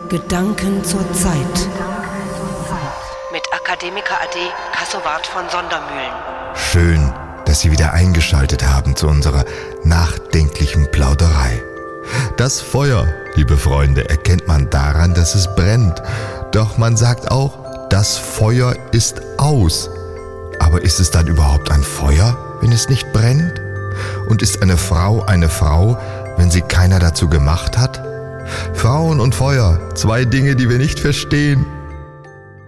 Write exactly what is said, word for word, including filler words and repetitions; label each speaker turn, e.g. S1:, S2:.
S1: Gedanken zur Zeit.
S2: Mit Akademiker A D Kassowart von Sondermühlen.
S3: Schön, dass Sie wieder eingeschaltet haben zu unserer nachdenklichen Plauderei. Das Feuer, liebe Freunde, erkennt man daran, dass es brennt. Doch man sagt auch, das Feuer ist aus. Aber ist es dann überhaupt ein Feuer, wenn es nicht brennt? Und ist eine Frau eine Frau, wenn sie keiner dazu gemacht hat? Frauen und Feuer, zwei Dinge, die wir nicht verstehen.